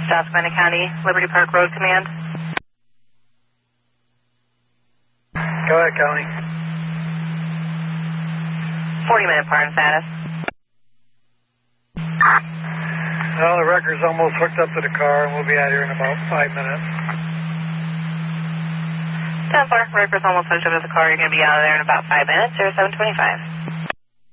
Susquehanna County, Liberty Park Road Command. Go ahead, County. 40-minute pardon status. Well, the wrecker's almost hooked up to the car, and we'll be out here in about 5 minutes. 10-4, wrecker's almost hooked up to the car. You're going to be out of there in about 5 minutes, 0725.